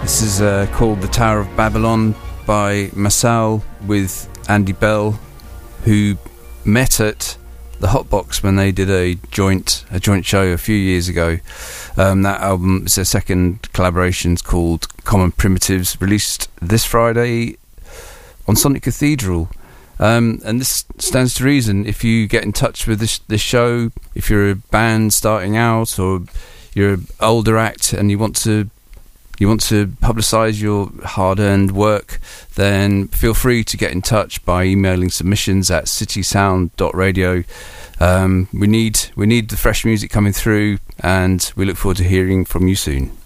This is called The Tower of Babylon by Masal with Andy Bell, who met at the Hotbox when they did a joint show a few years ago. That album is their second collaboration, it's called Common Primitives, released this Friday on Sonic Cathedral. And this stands to reason. If you get in touch with this show, if you're a band starting out or you're an older act and you want to publicise your hard-earned work, then feel free to get in touch by emailing submissions at citysound.radio. We need the fresh music coming through, and we look forward to hearing from you soon.